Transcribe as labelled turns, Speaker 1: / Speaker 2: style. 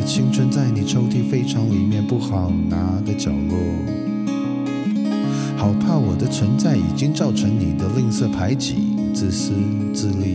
Speaker 1: 的青春在你抽屉非常里面不好拿的角落，好怕我的存在已经造成你的吝啬排挤、自私自利。